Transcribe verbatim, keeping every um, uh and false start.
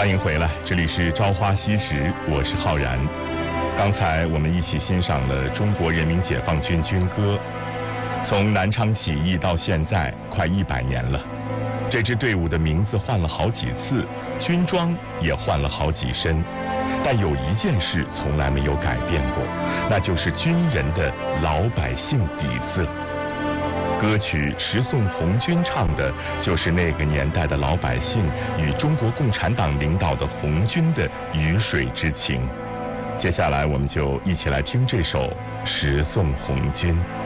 欢迎回来，这里是朝花夕拾，我是浩然。刚才我们一起欣赏了中国人民解放军军歌。从南昌起义到现在，快一百年了。这支队伍的名字换了好几次，军装也换了好几身，但有一件事从来没有改变过，那就是军人的老百姓底色。歌曲《十送红军》唱的就是那个年代的老百姓与中国共产党领导的红军的鱼水之情。接下来我们就一起来听这首《十送红军》。